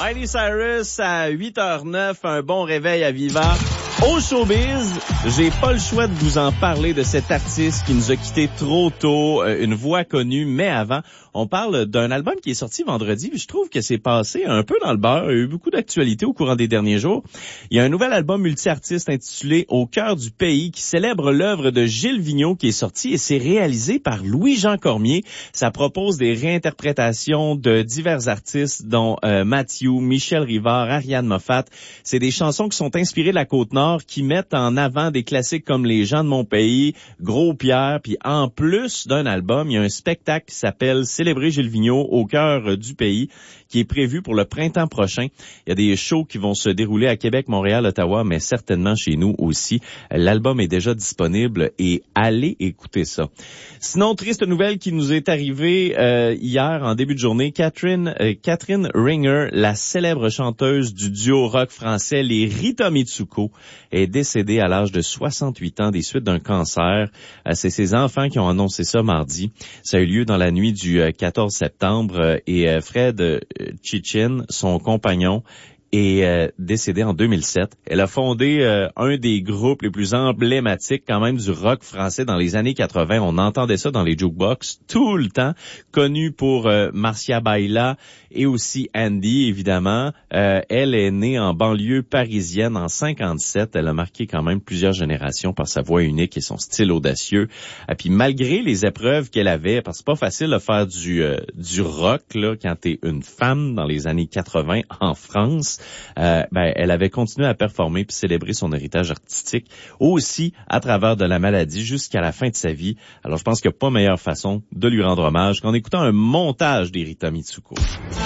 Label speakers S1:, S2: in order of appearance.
S1: Miley Cyrus à 8h09, un bon réveil à Viva. Au showbiz, j'ai pas le choix de vous en parler de cet artiste qui nous a quittés trop tôt, une voix connue, mais avant, on parle d'un album qui est sorti vendredi, puis je trouve que c'est passé un peu dans le beurre, il y a eu beaucoup d'actualité au courant des derniers jours. Il y a un nouvel album multi-artiste intitulé Au cœur du pays qui célèbre l'œuvre de Gilles Vigneault qui est sorti et c'est réalisé par Louis-Jean Cormier. Ça propose des réinterprétations de divers artistes dont Mathieu, Michel Rivard, Ariane Moffat. C'est des chansons qui sont inspirées de la Côte-Nord qui mettent en avant des classiques comme Les gens de mon pays, Gros Pierre, puis en plus d'un album, il y a un spectacle qui s'appelle Célébrer Gilles Vigneault au cœur du pays qui est prévu pour le printemps prochain. Il y a des shows qui vont se dérouler à Québec, Montréal, Ottawa, mais certainement chez nous aussi. L'album est déjà disponible et allez écouter ça. Sinon, triste nouvelle qui nous est arrivée hier en début de journée, Catherine Ringer, la célèbre chanteuse du duo rock français les Rita Mitsuko, est décédée à l'âge de 68 ans des suites d'un cancer. C'est ses enfants qui ont annoncé ça mardi. Ça a eu lieu dans la nuit du 14 septembre et Fred Chichin, son compagnon, est décédée en 2007. Elle a fondé un des groupes les plus emblématiques quand même du rock français dans les années 80. On entendait ça dans les jukebox tout le temps. Connue pour Marcia Baila et aussi Andy, évidemment. Elle est née en banlieue parisienne en 57. Elle a marqué quand même plusieurs générations par sa voix unique et son style audacieux. Et puis malgré les épreuves qu'elle avait, parce que c'est pas facile de faire du rock là quand t'es une femme dans les années 80 en France. Elle avait continué à performer puis célébrer son héritage artistique aussi à travers de la maladie jusqu'à la fin de sa vie. Alors je pense qu'il n'y a pas meilleure façon de lui rendre hommage qu'en écoutant un montage des Rita Mitsuko.